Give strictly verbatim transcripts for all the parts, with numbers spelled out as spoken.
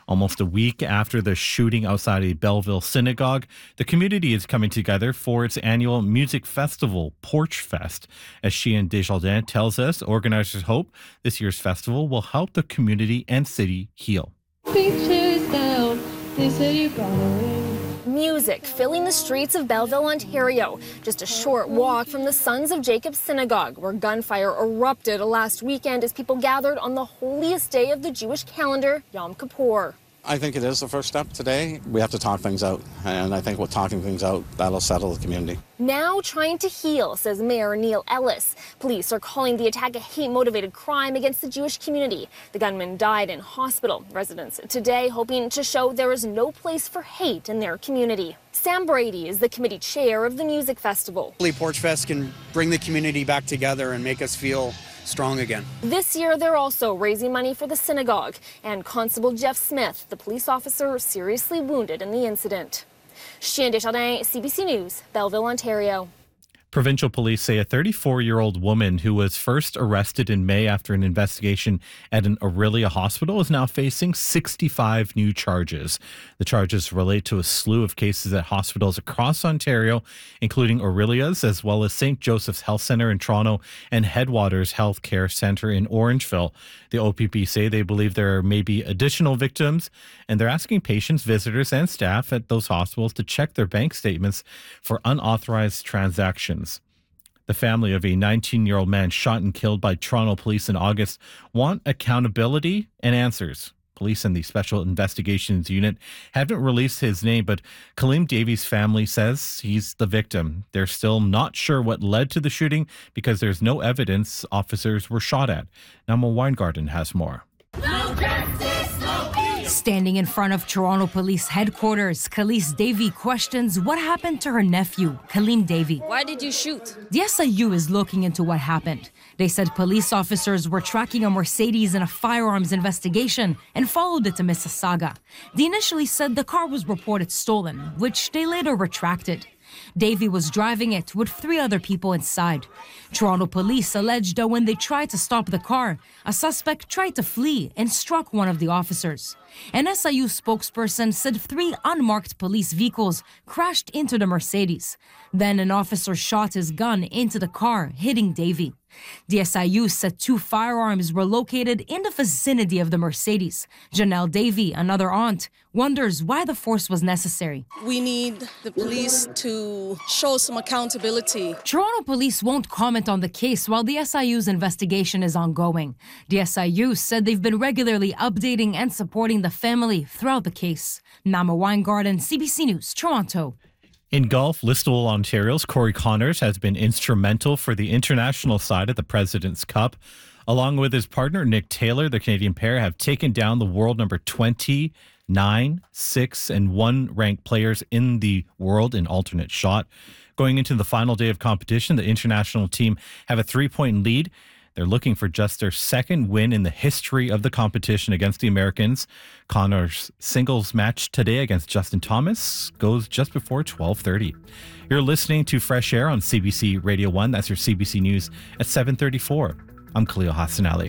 Almost a week after the shooting outside a Belleville synagogue, the community is coming together for its annual music festival, Porch Fest. As Chien Desjardins tells us, organizers hope this year's festival will help the community and city heal. Pictures down, they said you got away. Music filling the streets of Belleville, Ontario, just a short walk from the Sons of Jacob Synagogue, where gunfire erupted last weekend as people gathered on the holiest day of the Jewish calendar, Yom Kippur. I think it is the first step today. We have to talk things out, and I think with talking things out, that'll settle the community. Now trying to heal, says Mayor Neil Ellis. Police are calling the attack a hate-motivated crime against the Jewish community. The gunman died in hospital. Residents today hoping to show there is no place for hate in their community. Sam Brady is the committee chair of the music festival. Porch Fest can bring the community back together and make us feel strong again. This year, they're also raising money for the synagogue and Constable Jeff Smith, the police officer seriously wounded in the incident. Chien Desjardins, C B C News, Belleville, Ontario. Provincial police say a thirty-four-year-old woman who was first arrested in May after an investigation at an Orillia hospital is now facing sixty-five new charges. The charges relate to a slew of cases at hospitals across Ontario, including Orillia's, as well as Saint Joseph's Health Centre in Toronto and Headwaters Health Care Centre in Orangeville. The O P P say they believe there may be additional victims, and they're asking patients, visitors, and staff at those hospitals to check their bank statements for unauthorized transactions. The family of a nineteen-year-old man shot and killed by Toronto police in August want accountability and answers. Police in the Special Investigations Unit haven't released his name, but Kaleem Davies' family says he's the victim. They're still not sure what led to the shooting because there's no evidence officers were shot at. Nama Weingarten has more. No justice, no peace. Standing in front of Toronto Police Headquarters, Khalees Davy questions what happened to her nephew, Kaleem Davy. Why did you shoot? The S I U is looking into what happened. They said police officers were tracking a Mercedes in a firearms investigation and followed it to Mississauga. They initially said the car was reported stolen, which they later retracted. Davy was driving it with three other people inside. Toronto police alleged that when they tried to stop the car, a suspect tried to flee and struck one of the officers. An S I U spokesperson said three unmarked police vehicles crashed into the Mercedes. Then an officer shot his gun into the car, hitting Davy. The S I U said two firearms were located in the vicinity of the Mercedes. Janelle Davy, another aunt, wonders why the force was necessary. We need the police to show some accountability. Toronto police won't comment on the case while the S I U's investigation is ongoing. The S I U said they've been regularly updating and supporting the family throughout the case. Nama Weingarten, C B C News, Toronto. In golf, Listowel, Ontario's Corey Connors has been instrumental for the international side at the President's Cup. Along with his partner, Nick Taylor, the Canadian pair have taken down the world number twenty-nine, six, and one ranked players in the world in alternate shot. Going into the final day of competition, the international team have a three-point lead. They're looking for just their second win in the history of the competition against the Americans. Connor's singles match today against Justin Thomas goes just before twelve thirty. You're listening to Fresh Air on C B C Radio one. That's your C B C News at seven thirty-four. I'm Khalil Hassan Ali.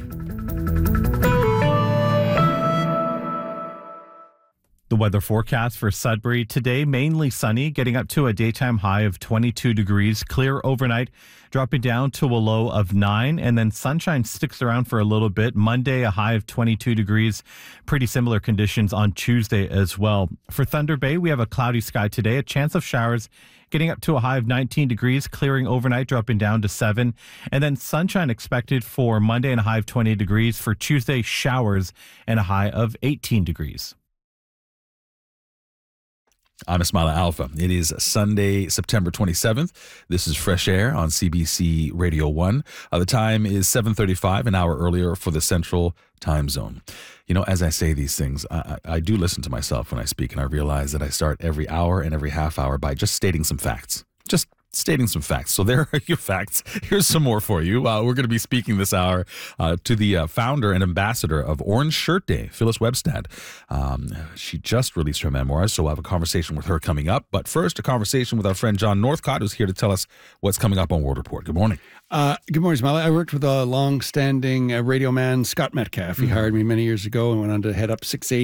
The weather forecast for Sudbury today, mainly sunny, getting up to a daytime high of twenty-two degrees, clear overnight, dropping down to a low of nine, and then sunshine sticks around for a little bit. Monday, a high of twenty-two degrees, pretty similar conditions on Tuesday as well. For Thunder Bay, we have a cloudy sky today, a chance of showers, getting up to a high of nineteen degrees, clearing overnight, dropping down to seven, and then sunshine expected for Monday and a high of twenty degrees. For Tuesday, showers and a high of eighteen degrees. I'm Ismaila Alfa. It is Sunday, September twenty-seventh. This is Fresh Air on C B C Radio one. Uh, the time is seven thirty-five, an hour earlier for the Central Time Zone. You know, as I say these things, I, I do listen to myself when I speak, and I realize that I start every hour and every half hour by just stating some facts. Just stating some facts. So there are your facts. Here's some more for you. Uh, we're going to be speaking this hour uh, to the uh, founder and ambassador of Orange Shirt Day, Phyllis Webstad. Um, she just released her memoirs, so we'll have a conversation with her coming up. But first, a conversation with our friend John Northcott, who's here to tell us what's coming up on World Report. Good morning. Uh, good morning, Ismaila. I worked with a long-standing uh, radio man, Scott Metcalf. He mm-hmm. hired me many years ago and went on to head up six eighty.